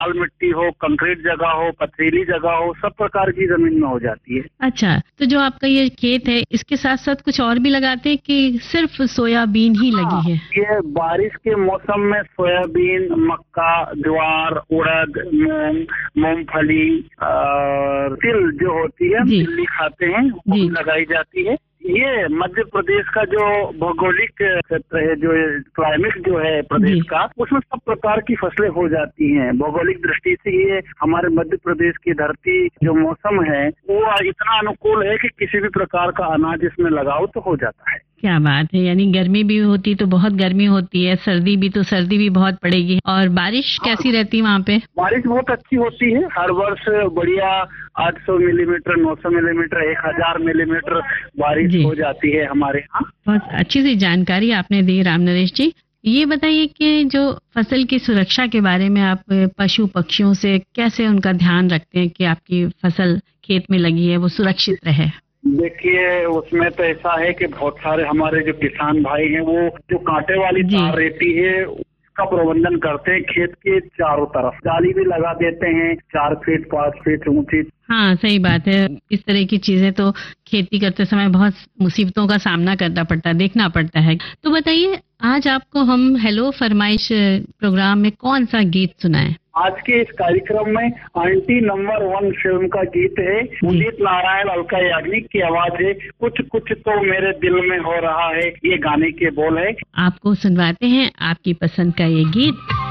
लाल मिट्टी हो, कंक्रीट जगह हो, पथरीली जगह हो, सब प्रकार की जमीन में हो जाती है। अच्छा, तो जो आपका ये खेत है इसके साथ साथ कुछ और भी लगाते हैं कि सिर्फ सोयाबीन ही लगी है? ये बारिश के मौसम में सोयाबीन, मक्का, ज्वार, उड़द, मूंग, मूंगफली, तिल जो होती है, तिल्ली खाते हैं, वो लगाई जाती है। ये मध्य प्रदेश का जो भौगोलिक क्षेत्र है, जो क्लाइमेट जो है प्रदेश का, उसमें सब प्रकार की फसलें हो जाती हैं। भौगोलिक दृष्टि से ये हमारे मध्य प्रदेश की धरती जो मौसम है वो इतना अनुकूल है कि किसी भी प्रकार का अनाज इसमें लगाओ तो हो जाता है। क्या बात है, यानी गर्मी भी होती तो बहुत गर्मी होती है, सर्दी भी तो सर्दी भी बहुत पड़ेगी। और बारिश कैसी रहती है वहाँ पे? बारिश बहुत अच्छी होती है, हर वर्ष बढ़िया 800 मिलीमीटर, 900 मिलीमीटर, 1000 मिलीमीटर बारिश हो जाती है हमारे यहाँ। बहुत अच्छी सी जानकारी आपने दी राम नरेश जी। ये बताइए कि जो फसल की सुरक्षा के बारे में आप पशु पक्षियों से कैसे उनका ध्यान रखते हैं कि आपकी फसल खेत में लगी है वो सुरक्षित रहे? देखिए, उसमें तो ऐसा है कि बहुत सारे हमारे जो किसान भाई हैं वो जो कांटे वाली तार रहती है उसका प्रबंधन करते हैं। खेत के चारों तरफ जाली भी लगा देते हैं, 4 फीट 5 फीट ऊंची। हाँ, सही बात है। इस तरह की चीजें तो खेती करते समय बहुत मुसीबतों का सामना करना पड़ता है, देखना पड़ता है। तो बताइए, आज आपको हम हेलो फरमाइश प्रोग्राम में कौन सा गीत सुनाएं? आज के इस कार्यक्रम में आंटी नंबर 1 फिल्म का गीत है। उदित नारायण, अलका याग्निक की आवाज है। कुछ कुछ तो मेरे दिल में हो रहा है, ये गाने के बोल है। आपको सुनवाते हैं आपकी पसंद का ये गीत।